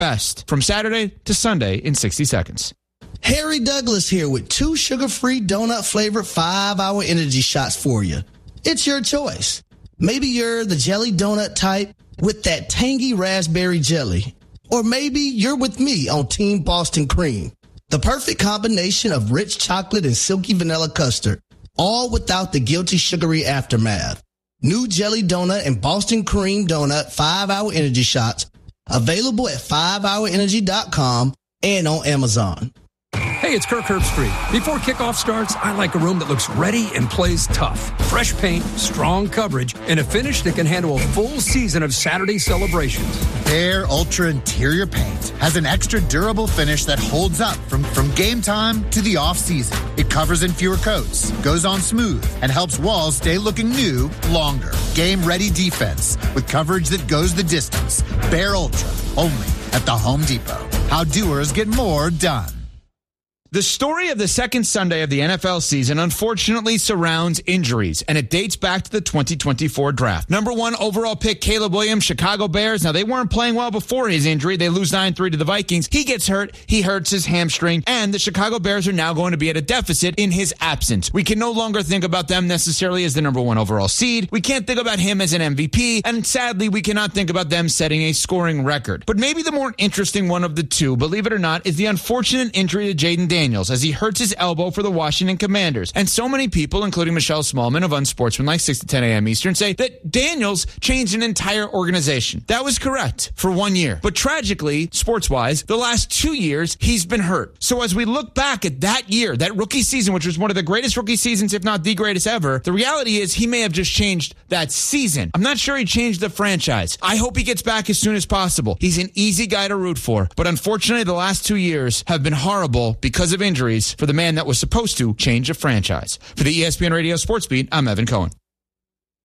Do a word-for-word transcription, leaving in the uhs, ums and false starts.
best from Saturday to Sunday in sixty seconds. Harry Douglas here with two sugar-free donut-flavored five-hour energy shots for you. It's your choice. Maybe you're the jelly donut type with that tangy raspberry jelly. Or maybe you're with me on Team Boston Cream. The perfect combination of rich chocolate and silky vanilla custard, all without the guilty sugary aftermath. New jelly donut and Boston Cream donut five-hour energy shots available at five hour energy dot com and on Amazon. Hey, it's Kirk Herbstreit. Before kickoff starts, I like a room that looks ready and plays tough. Fresh paint, strong coverage, and a finish that can handle a full season of Saturday celebrations. Behr Ultra Interior Paint has an extra durable finish that holds up from, from game time to the off-season. It covers in fewer coats, goes on smooth, and helps walls stay looking new longer. Game-ready defense with coverage that goes the distance. Behr Ultra, only at the Home Depot. How doers get more done. The story of the second Sunday of the N F L season unfortunately surrounds injuries, and it dates back to the twenty twenty-four draft. Number one overall pick, Caleb Williams, Chicago Bears. Now, they weren't playing well before his injury. They lose nine three to the Vikings. He gets hurt. He hurts his hamstring, and the Chicago Bears are now going to be at a deficit in his absence. We can no longer think about them necessarily as the number one overall seed. We can't think about him as an M V P, and sadly, we cannot think about them setting a scoring record. But maybe the more interesting one of the two, believe it or not, is the unfortunate injury to Jaden Daniels. Daniels as he hurts his elbow for the Washington Commanders. And so many people, including Michelle Smallman of Unsportsmanlike, six to ten a.m. Eastern, say that Daniels changed an entire organization. That was correct for one year. But tragically, sports-wise, the last two years, he's been hurt. So as we look back at that year, that rookie season, which was one of the greatest rookie seasons, if not the greatest ever, the reality is he may have just changed that season. I'm not sure he changed the franchise. I hope he gets back as soon as possible. He's an easy guy to root for. But unfortunately, the last two years have been horrible because of injuries for the man that was supposed to change a franchise. For the E S P N Radio Sports Beat, I'm Evan Cohen.